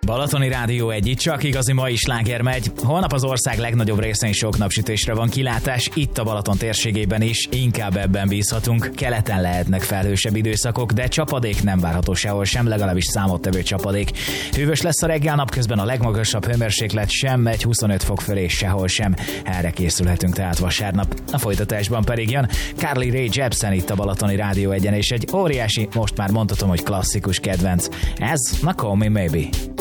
Balatoni Rádió 1, itt csak igazi mai sláger megy. Holnap az ország legnagyobb részén sok napsütésre van kilátás, itt a Balaton térségében is, inkább ebben bízhatunk. Keleten lehetnek felhősebb időszakok, de csapadék nem várható sehol sem, legalábbis számottevő csapadék. Hűvös lesz a reggel, napközben a legmagasabb hőmérséklet sem megy 25 fok fölé sehol sem. Erre készülhetünk tehát vasárnap. A folytatásban pedig jön Carly Rae Jepsen itt a Balatoni Rádió 1-en, és egy óriási, most már mondhatom, hogy klasszikus kedvenc. Ez a Call Me Maybe.